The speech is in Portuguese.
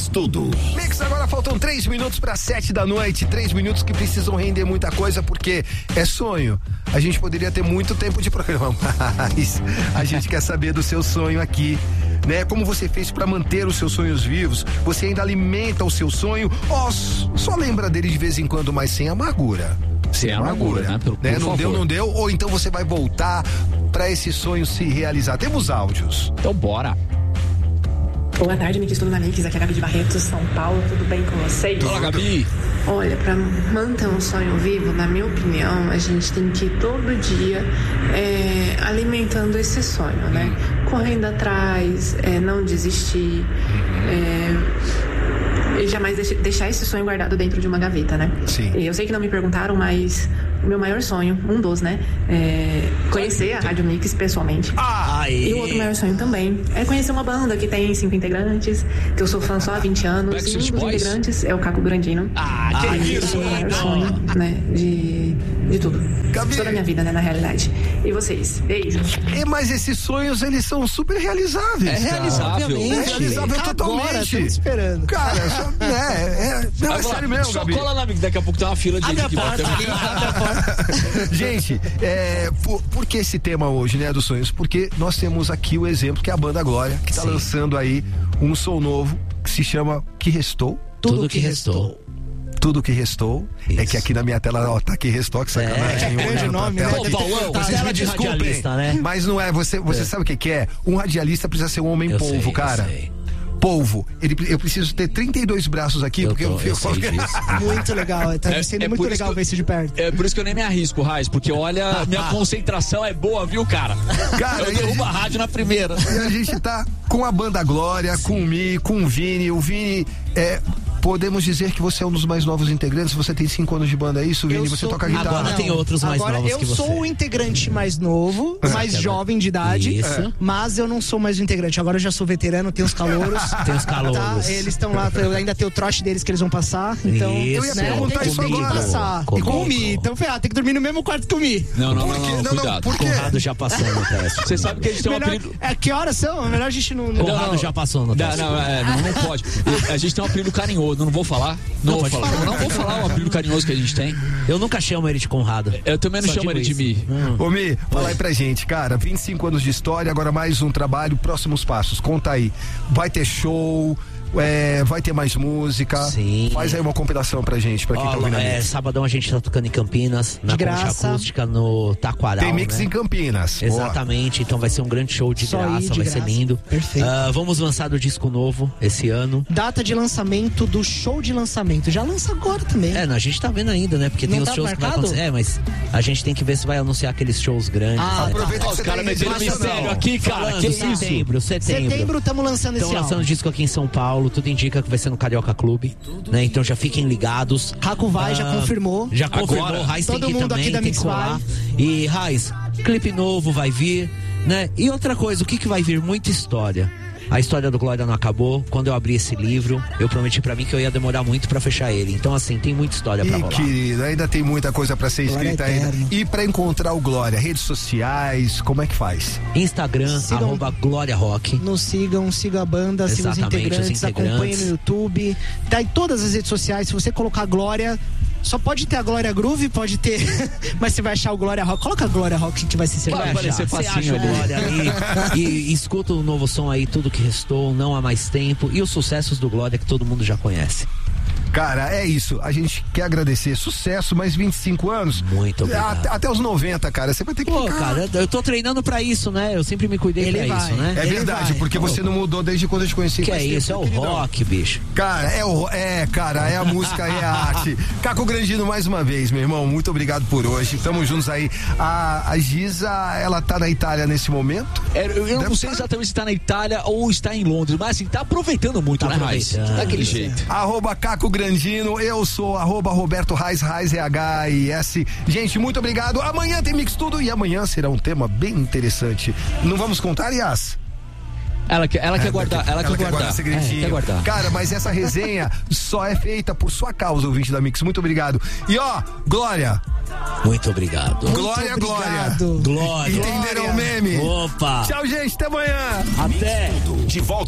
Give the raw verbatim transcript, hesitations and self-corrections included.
Tudo. Mix, agora faltam três minutos para sete da noite. Três minutos que precisam render muita coisa, porque é sonho. A gente poderia ter muito tempo de programa, mas a gente quer saber do seu sonho aqui, né? Como você fez para manter os seus sonhos vivos? Você ainda alimenta o seu sonho? Ou só lembra dele de vez em quando, mas sem amargura? Sem amargura, né? Por, né? por Não favor. deu, não deu? Ou então você vai voltar para esse sonho se realizar? Temos áudios. Então bora. Boa tarde, Mix, tudo na Mix, aqui é a Gabi de Barretos, São Paulo, tudo bem com vocês? Fala, Gabi. Olha, para manter um sonho vivo, na minha opinião, a gente tem que ir todo dia é, alimentando esse sonho, né? Correndo atrás, é, não desistir, é, e jamais deixar esse sonho guardado dentro de uma gaveta, né? Sim. E eu sei que não me perguntaram, mas o meu maior sonho, um dos, né? É conhecer a Rádio Mix pessoalmente. Ah, e o outro maior sonho também é conhecer uma banda que tem cinco integrantes, que eu sou fã só há vinte anos. E um dos Boys? integrantes é o Caco Grandino. Ah, que ah, isso, esse é o maior sonho, né? De, de tudo. Gabi. Toda a minha vida, né? Na realidade. E vocês? Beijo. É, mas esses sonhos, eles são super realizáveis. É realizável. É realizável Agora, totalmente. estamos esperando. Cara, só, é, é, não, é sério mesmo, Só Gabi. cola lá, amigo, daqui a pouco tem uma fila de Abre gente a que porta, bota. amigo, abre a porta. Gente, é, por, por que esse tema hoje, né, dos sonhos? Porque nós temos aqui o exemplo que é a banda Glória, que tá Sim. lançando aí um som novo que se chama Que Restou? Tudo que restou. Tudo que restou. Isso. É que aqui na minha tela, ó, tá Que Restou, que sacanagem. É, é grande Olhando pra nome, tela né? aqui. Pô, Paulão, Vocês tela me de desculpem, radialista, né? mas não é, você, você É. sabe o que que é? Um radialista precisa ser um homem Eu polvo, sei, eu cara. sei. Polvo. Ele, eu preciso ter trinta e dois braços aqui, Eu porque tô- eu eu fico... sei disso. Muito legal, tá É- sendo é muito por isso legal que eu- ver isso de perto. É por isso que eu nem me arrisco, Raiz, porque olha, minha concentração é boa, viu, cara? Cara, eu e a derrubo gente- a rádio na primeira. E a gente tá com a banda Glória, com o Mi, com o Vini. O Vini, é, podemos dizer que você é um dos mais novos integrantes. Você tem cinco anos de banda, é isso, Vini? Eu Você sou- toca guitarra. Agora Não, tem outros mais agora novos eu que você. sou o integrante mais novo, mais Exatamente. jovem de idade, Isso. mas eu não sou mais o integrante. Agora eu já sou veterano, tenho os calouros. Tem os calouros. Tá? Eles estão lá, eu ainda tenho o trote deles que eles vão passar. Então, Isso, eu ia né, perguntar tem isso que agora. passar. Comigo. E com o Mi. Então, ferrado, tem que dormir no mesmo quarto que o Mi. Não, não, Por não, quê? não, Não, não, cuidado. por quê? Conrado já passou no teste. Você sabe que a gente tem um Melhor, apelido... é, que horas são? É melhor a gente não. não- Conrado já passou no Não, teste. não, é, não, não pode. A gente tem um apelido carinhoso, não vou falar. Não, Não vou pode falar. falar. Não vou falar o apelido carinhoso que a gente tem. Eu nunca chamo ele de Conrado. Eu também não Só chamo digo ele de isso. Mi. Ô Mi, fala aí pra gente, cara, vinte e cinco anos de história, agora mais um trabalho, próximos passos, conta aí. Vai ter show, é, vai ter mais música. Sim. Faz aí uma compilação pra gente, pra quem Ó, tá ouvindo a é, Mix. sabadão a gente tá tocando em Campinas, na De Concha graça. Acústica, no Taquaral. Tem Mix né? em Campinas. Exatamente, então vai ser um grande show de Só ir graça, de vai ser graça. lindo. Perfeito. Ah, vamos lançar o disco novo esse ano. Data de lançamento do show de lançamento. Já lança agora também. É, não, a gente tá vendo ainda, né? Porque Não tem os tá shows que vai marcado? acontecer. É, mas a gente tem que ver se vai anunciar aqueles shows grandes. Ah, né? aproveita Ó, que os você caras tá em meteram internacional. mistério aqui, cara. Falando, Que isso? setembro, setembro. Setembro estamos lançando esse Estão lançando álbum. disco aqui em São Paulo, tudo indica que vai ser no Carioca Clube, né? Então já fiquem ligados. Caco vai, já Ah, confirmou. Já confirmou, Agora, Raiz tem todo que ir mundo também, aqui da tem Mix que colar. vai. E Raiz, clipe novo vai vir, né? E outra coisa, o que que vai vir? Muita história. A história do Glória não acabou. Quando eu abri esse livro, eu prometi pra mim que eu ia demorar muito pra fechar ele. Então assim, tem muita história pra Ih, rolar. querido, ainda tem muita coisa pra ser Glória escrita eterno. ainda. E pra encontrar o Glória, redes sociais, como é que faz? Instagram, Sigam- arroba Glória Rock. Nos sigam, sigam a banda, sigam os Exatamente, os integrantes, integrantes. acompanhem no YouTube. Tá em todas as redes sociais. Se você colocar Glória, só pode ter a Glória Groove, pode ter. Mas você vai achar o Glória Rock. Coloca a Glória Rock que vai ser certo. Vai aparecer Você facinho acha ali. o Glória ali e, e escuta o novo som aí, Tudo Que Restou, Não Há Mais Tempo e os sucessos do Glória que todo mundo já conhece. Cara, é isso. A gente quer agradecer. Sucesso, mais vinte e cinco anos. Muito obrigado. Até, até os noventa, cara. Você vai ter que Pô, ficar. cara, eu tô treinando pra isso, né? Eu sempre me cuidei Ele pra vai. isso, né? É Ele verdade, vai. porque você não mudou desde quando eu te conheci. Que é faz isso, é tempo, o queridão. rock, bicho. Cara, é, o, é, cara, é a música, é a arte. Caco Grandino, mais uma vez, meu irmão, muito obrigado por hoje. Estamos juntos aí. A, a Giza, ela tá na Itália nesse momento. É, eu eu não Deve sei tá- exatamente se tá na Itália ou está em Londres, mas assim, tá aproveitando muito, Tá né, Raiz? aproveitando. Daquele jeito. Arroba Caco Grandino, eu sou arroba Roberto Raiz, Raiz é H I S. Gente, muito obrigado. Amanhã tem Mix Tudo e amanhã será um tema bem interessante. Não vamos contar, Yas? Ela quer, ela quer guardar, ela, quer guardar. segredinho. É, quer guardar. Cara, mas essa resenha só é feita por sua causa, ouvinte da Mix. Muito obrigado. E ó, Glória. Muito obrigado. Glória, Glória. Obrigado. Glória. Entenderam o meme? Opa. Tchau, gente. Até amanhã. Até. De volta.